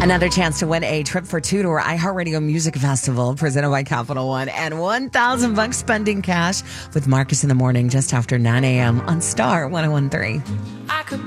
Another chance to win a trip for two to our iHeartRadio Music Festival presented by Capital One and $1,000 spending cash with Marcus in the morning just after 9 a.m. on Star 101.3.